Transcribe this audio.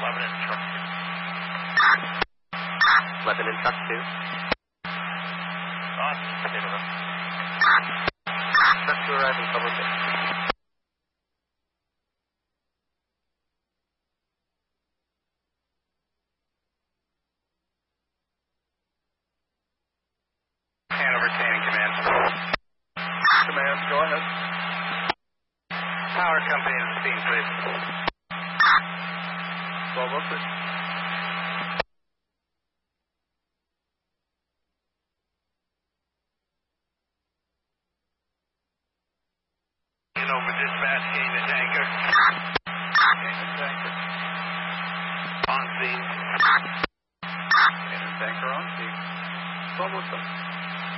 11 in truck 2. 11 in truck 2. Truck 2 arriving, cover 6. Hanover, Canning Command. Command, go ahead. Power company to the scene, please. 1206. Over dispatch, gain the tanker. Gain the tanker. On scene. Gain the tanker on scene. 1206.